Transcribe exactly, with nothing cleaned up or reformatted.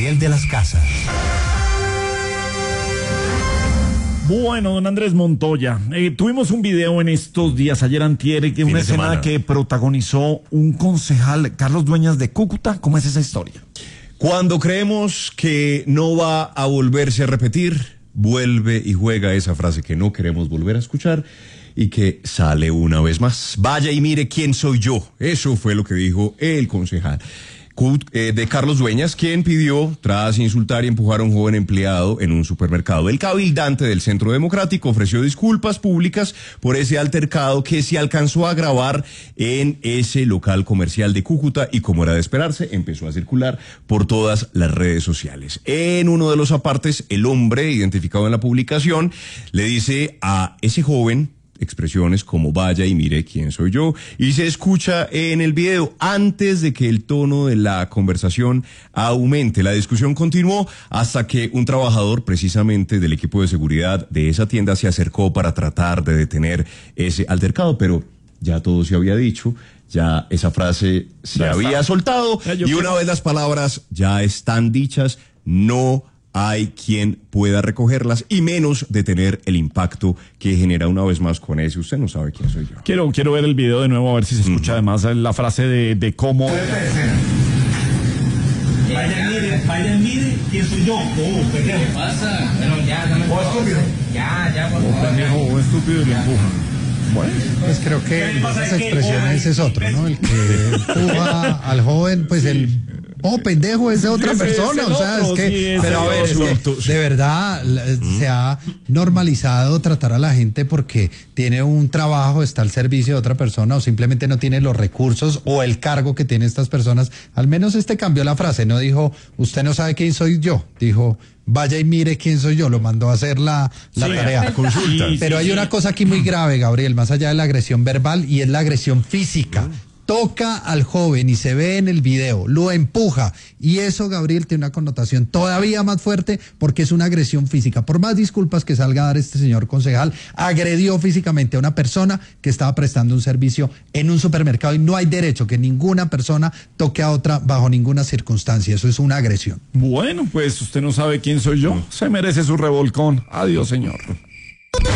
Gabriel de las Casas. Bueno, don Andrés Montoya, eh, tuvimos un video en estos días, ayer antier, que una escena semana. que protagonizó un concejal, Carlos Dueñas de Cúcuta. ¿Cómo es esa historia? Cuando creemos que no va a volverse a repetir, vuelve y juega esa frase que no queremos volver a escuchar y que sale una vez más. Vaya y mire quién soy yo. Eso fue lo que dijo el concejal de Carlos Dueñas, quien pidió, tras insultar y empujar a un joven empleado en un supermercado. El cabildante del Centro Democrático ofreció disculpas públicas por ese altercado que se alcanzó a grabar en ese local comercial de Cúcuta y, como era de esperarse, empezó a circular por todas las redes sociales. En uno de los apartes, el hombre, identificado en la publicación, le dice a ese joven expresiones como vaya y mire quién soy yo, y se escucha en el video antes de que el tono de la conversación aumente. La discusión continuó hasta que un trabajador precisamente del equipo de seguridad de esa tienda se acercó para tratar de detener ese altercado, pero ya todo se había dicho, ya esa frase se ya había está. soltado ya, y una quiero... vez las palabras ya están dichas, no hay quien pueda recogerlas y menos detener el impacto que genera una vez más con ese. Usted no sabe quién soy yo. Quiero, quiero ver el video de nuevo a ver si se escucha mm. además la frase de, de cómo... Vaya mire, vaya mire quién soy yo. Oh, pendejo. ¿Qué pasa? Bueno, ya, dame oh, estúpido. Ya, ya, por favor. Oh, pendejo, o estúpido y lo empujan. Bueno, pues creo que esas expresiones es otro, ¿no? El que empuja al joven, pues el... Oh, pendejo, es de otra sí, persona, es o sea, otro, es que, sí, es pero a ver, es que de verdad ¿Mm? se ha normalizado tratar a la gente porque tiene un trabajo, está al servicio de otra persona o simplemente no tiene los recursos o el cargo que tienen estas personas. Al menos este cambió la frase, no dijo, usted no sabe quién soy yo, dijo, vaya y mire quién soy yo, lo mandó a hacer la, la sí, tarea. Consulta. Sí, pero sí, hay sí. una cosa aquí muy grave, Gabriel, más allá de la agresión verbal, y es la agresión física. ¿Mm? Toca al joven y se ve en el video, lo empuja, y eso, Gabriel, tiene una connotación todavía más fuerte porque es una agresión física. Por más disculpas que salga a dar este señor concejal, agredió físicamente a una persona que estaba prestando un servicio en un supermercado y no hay derecho que ninguna persona toque a otra bajo ninguna circunstancia. Eso es una agresión. Bueno, pues usted no sabe quién soy yo, se merece su revolcón. Adiós, señor.